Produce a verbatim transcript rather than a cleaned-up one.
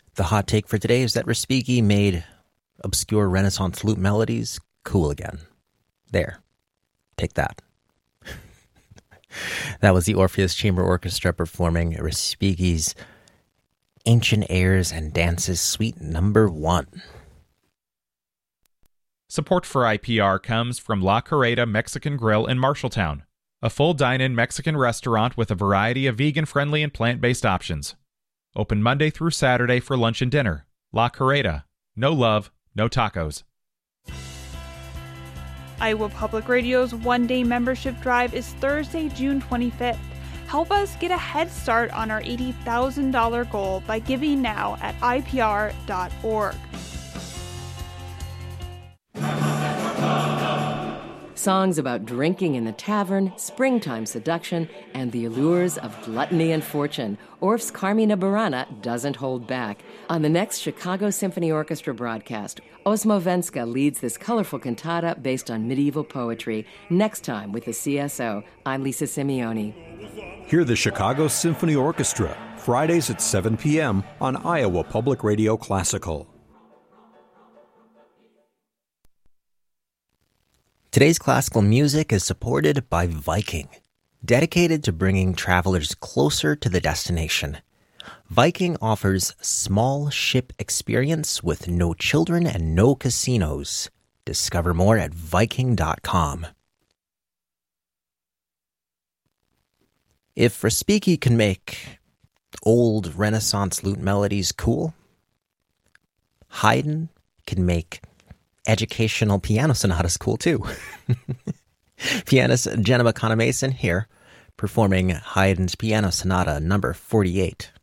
The hot take for today is that Respighi made obscure Renaissance lute melodies cool again. There. Take that. That was the Orpheus Chamber Orchestra performing Respighi's Ancient Airs and Dances Suite Number One. Support for I P R comes from La Carreta Mexican Grill in Marshalltown, a full dine-in Mexican restaurant with a variety of vegan-friendly and plant-based options. Open Monday through Saturday for lunch and dinner. La Carreta. No love, no tacos. Iowa Public Radio's one-day membership drive is Thursday, June twenty-fifth. Help us get a head start on our eighty thousand dollars goal by giving now at I P R dot org. Songs about drinking in the tavern, springtime seduction, and the allures of gluttony and fortune. Orff's Carmina Burana doesn't hold back. On the next Chicago Symphony Orchestra broadcast, Osmovenska leads this colorful cantata based on medieval poetry. Next time with the C S O, I'm Lisa Simeone. Hear the Chicago Symphony Orchestra, Fridays at seven p.m. on Iowa Public Radio Classical. Today's classical music is supported by Viking, dedicated to bringing travelers closer to the destination. Viking offers small ship experience with no children and no casinos. Discover more at viking dot com. If Respighi can make old Renaissance lute melodies cool, Haydn can make educational piano sonatas cool too. Pianist Jenna McConnell Mason here performing Haydn's Piano Sonata number forty-eight.